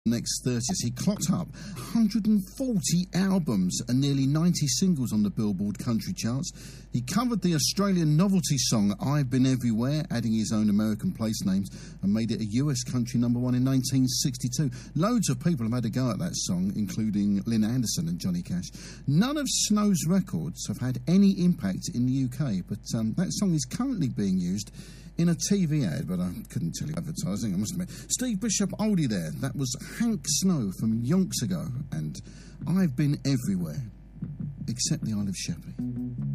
next 30s. He clocked up 140 albums and nearly 90 singles on the Billboard country charts. He covered the Australian novelty song I've Been Everywhere, adding his own American place names, and made it a US country number one in 1962. Loads of people have had a go at that song, including Lynn Anderson and Johnny Cash. None of Snow's records have had any impact in the UK, but that song is currently being used in a TV ad, but I couldn't tell you advertising, I must admit. Steve Bishop oldie there. That was Hank Snow from yonks ago, and I've Been Everywhere, except the Isle of Sheppey.